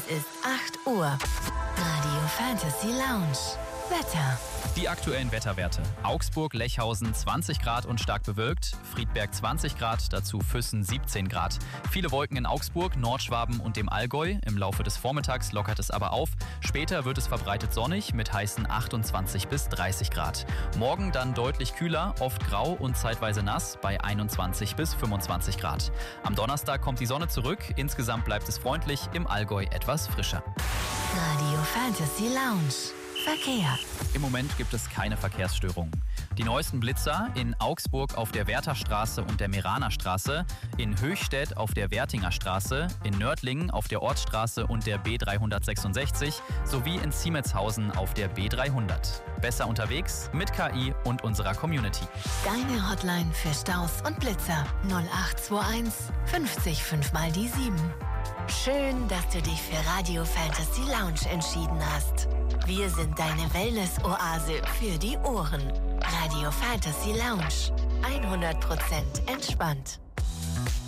ist 8 Uhr. Radio Fantasy Lounge. Wetter. Die aktuellen Wetterwerte. Augsburg-Lechhausen 20 Grad und stark bewölkt. Friedberg 20 Grad, dazu Füssen 17 Grad. Viele Wolken in Augsburg, Nordschwaben und dem Allgäu. Im Laufe des Vormittags lockert es aber auf. Später wird es verbreitet sonnig mit heißen 28 bis 30 Grad. Morgen dann deutlich kühler, oft grau und zeitweise nass bei 21 bis 25 Grad. Am Donnerstag kommt die Sonne zurück. Insgesamt bleibt es freundlich, im Allgäu etwas frischer. Radio Fantasy Lounge. Verkehr. Im Moment gibt es keine Verkehrsstörungen. Die neuesten Blitzer in Augsburg auf der Wertherstraße und der Meraner Straße, in Höchstädt auf der Wertinger Straße, in Nördlingen auf der Ortsstraße und der B366 sowie in Siemetshausen auf der B300. Besser unterwegs mit KI und unserer Community. Deine Hotline für Staus und Blitzer 0821 50 5 mal die 7. Schön, dass du dich für Radio Fantasy Lounge entschieden hast. Wir sind deine Wellness-Oase für die Ohren. Radio Fantasy Lounge. 100% entspannt.